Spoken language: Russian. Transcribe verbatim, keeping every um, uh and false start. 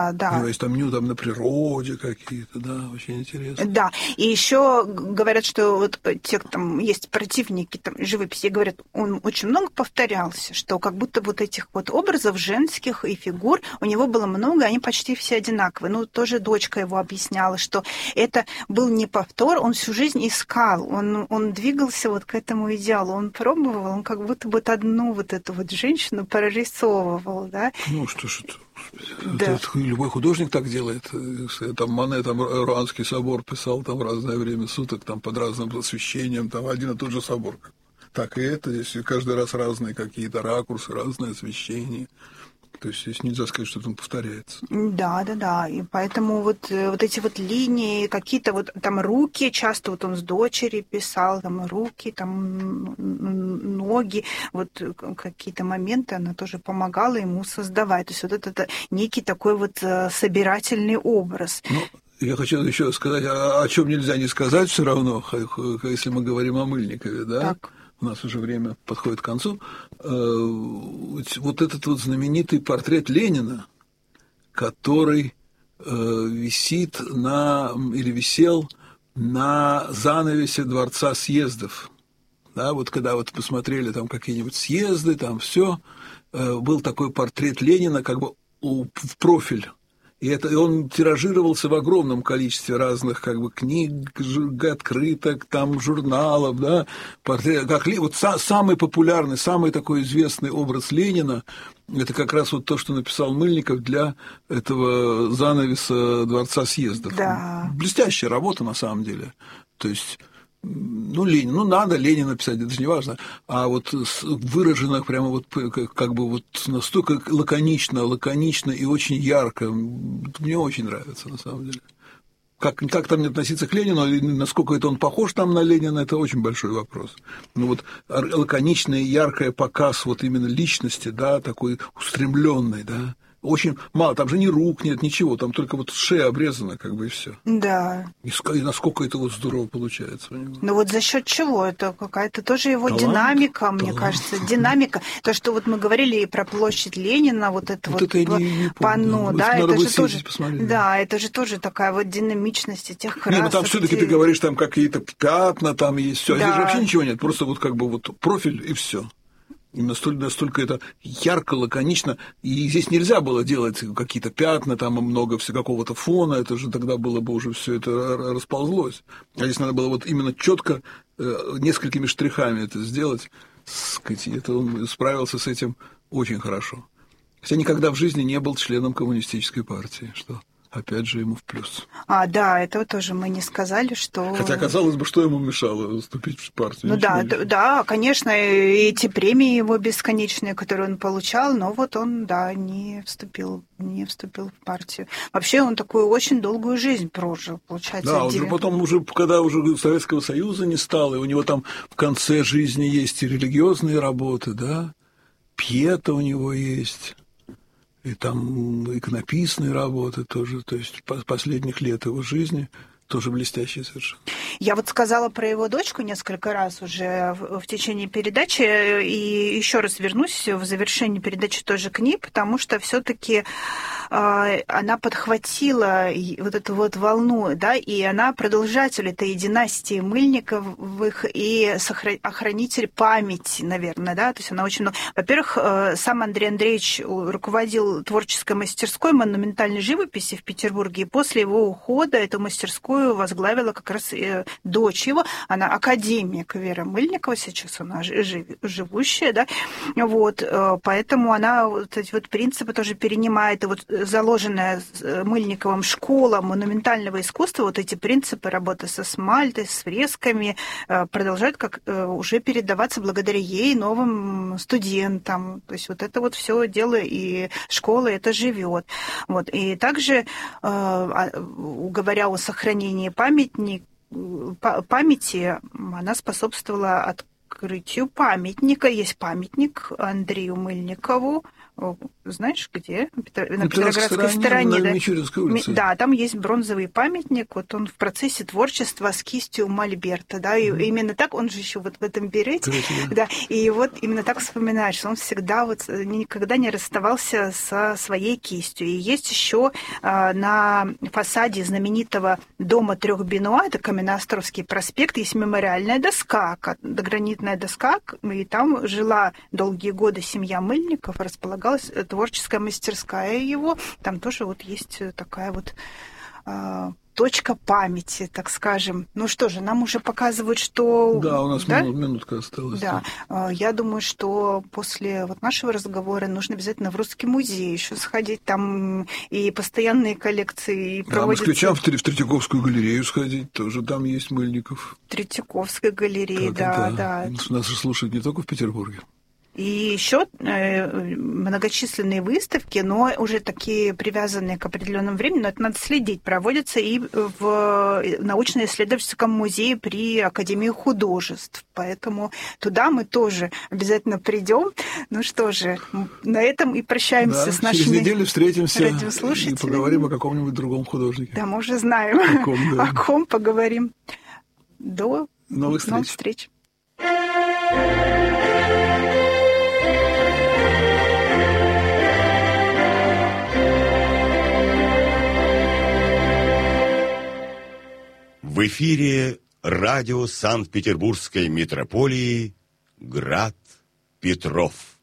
Да. У него есть там ню там на природе какие-то, да, очень интересно. Да, и еще говорят, что вот те, там есть противники там, живописи, говорят, он очень много повторялся, что как будто вот этих вот образов женских и фигур у него было много, они почти все одинаковые. Ну, тоже дочка его объясняла, что это был не повтор, он всю жизнь искал, он, он двигался вот к этому идеалу, он пробовал, он как будто вот одну вот эту вот женщину прорисовывал, да. Ну, что ж это... Да. Это, любой художник так делает. Там Мане, там Руанский собор писал там в разное время суток, там под разным освещением, там один и тот же собор. Так и это, здесь каждый раз разные какие-то ракурсы, разное освещение. То есть здесь нельзя сказать, что там повторяется. Да, да, да. И поэтому вот, вот эти вот линии, какие-то вот там руки, часто вот он с дочерью писал, там руки, там ноги, вот какие-то моменты она тоже помогала ему создавать. То есть вот это, это некий такой вот собирательный образ. Ну, я хочу еще сказать, о, о чем нельзя не сказать все равно, если мы говорим о Мыльникове, да? Так. У нас уже время подходит к концу. Вот этот вот знаменитый портрет Ленина, который висит на, или висел на занавесе Дворца съездов. Да, вот когда вот посмотрели там какие-нибудь съезды, там все, был такой портрет Ленина как бы в профиль. И это, и он тиражировался в огромном количестве разных как бы книг, открыток, там, журналов, да, портрет, как, вот са, самый популярный, самый такой известный образ Ленина, это как раз вот то, что написал Мыльников для этого занавеса Дворца съездов. Да. Блестящая работа на самом деле. То есть... Ну, Ленин, ну, надо Ленина писать, это же не важно. А вот выражено прямо вот как бы вот настолько лаконично, лаконично и очень ярко. Мне очень нравится, на самом деле. Как, как там не относиться к Ленину, насколько это он похож там на Ленина, это очень большой вопрос. Ну, вот лаконичный, яркий показ вот именно личности, да, такой устремленный, да. Очень мало, там же ни рук нет, ничего, там только вот шея обрезана, как бы, и все. Да. И, и насколько это вот здорово получается у него. Ну вот за счет чего? Это какая-то тоже его талант, динамика, мне талант. кажется, динамика. То, что вот мы говорили и про площадь Ленина, вот это вот, вот это я не, не панно, помню, да, это же тоже, посмотреть. да, это же тоже такая вот динамичность этих красок. Не, ну там все-таки ты говоришь, там какие-то пятна, там есть все, да. а здесь же вообще ничего нет, просто вот как бы вот профиль и все. И настолько, настолько это ярко, лаконично. И здесь нельзя было делать какие-то пятна, там много всего, какого-то фона, это же тогда было бы уже все это расползлось. А здесь надо было вот именно четко несколькими штрихами это сделать. Сказать, это он справился с этим очень хорошо. Хотя никогда в жизни не был членом коммунистической партии, что опять же ему в плюс. А, да, это тоже мы не сказали, что... Хотя, казалось бы, что ему мешало вступить в партию? Ну да, да, да, конечно, эти премии его бесконечные, которые он получал, но вот он, да, не вступил, не вступил в партию. Вообще он такую очень долгую жизнь прожил, получается. Да, уже потом, уже, когда уже Советского Союза не стало, и у него там в конце жизни есть и религиозные работы, да, Пьета у него есть... И там иконописные работы тоже, то есть последних лет его жизни тоже блестящие совершенно. Я вот сказала про его дочку несколько раз уже в, в течение передачи, и еще раз вернусь в завершении передачи тоже к ней, потому что все-таки э, она подхватила вот эту вот волну, да, и она продолжатель этой династии Мыльниковых и сохран... охранитель памяти, наверное, да, то есть она очень много... Во-первых, э, сам Андрей Андреевич руководил творческой мастерской монументальной живописи в Петербурге, и после его ухода эту мастерскую возглавила как раз дочь его, она академик Вера Мыльникова, сейчас она жив, живущая, да, вот, поэтому она вот эти вот принципы тоже перенимает, и вот заложенная Мыльниковым школа монументального искусства, вот эти принципы работы со смальтой, с фресками продолжают как уже передаваться благодаря ей новым студентам, то есть вот это вот все дело, и школа это живет, вот, и также, говоря о сохранении памятник, памяти, она способствовала открытию памятника. Есть памятник Андрею Мыльникову знаешь, где? На Петроградской Петроградской стороне. На да. Мичуринской улице. Да, там есть бронзовый памятник. Вот он в процессе творчества с кистью мольберта. Да, и mm-hmm. именно так, он же еще вот в этом берете. Да. да, и вот именно так вспоминаешь, что он всегда вот никогда не расставался со своей кистью. И есть еще на фасаде знаменитого дома трех Бенуа, это Каменноостровский проспект, есть мемориальная доска, гранитная доска, и там жила долгие годы семья Мыльников, располагалась творческая мастерская его. Там тоже вот есть такая вот э, точка памяти, так скажем. Ну что же, нам уже показывают, что... Да, у нас да? Минут, минутка осталась. Да. да. Я думаю, что после вот нашего разговора нужно обязательно в Русский музей еще сходить. Там и постоянные коллекции и проводятся... А москвичам в Третьяковскую галерею сходить, тоже там есть Мыльников. Третьяковской галереи, да, да. Нас же слушают не только в Петербурге. И еще многочисленные выставки, но уже такие привязанные к определенному времени, но это надо следить, проводятся и в научно-исследовательском музее при Академии художеств. Поэтому туда мы тоже обязательно придем. Ну что же, на этом и прощаемся да, с нашими через неделю встретимся радиослушателями. И поговорим о каком-нибудь другом художнике. Да, мы уже знаем, о ком, да. о ком поговорим. До новых встреч. Новых встреч. В эфире радио Санкт-Петербургской митрополии «Град Петров».